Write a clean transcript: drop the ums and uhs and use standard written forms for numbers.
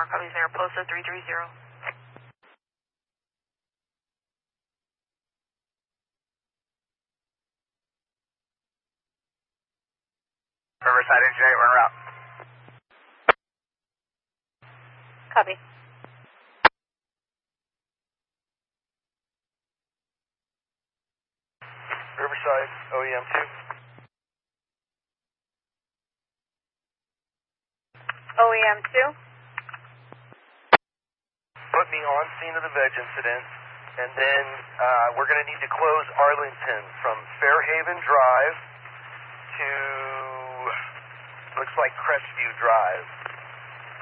Copy Center, Posta 330. Riverside Engineering, we're en route. Copy. Riverside, OEM 2. OEM 2. Put me on scene of the veg incident, and then we're going to need to close Arlington from Fairhaven Drive to, looks like Crestview Drive.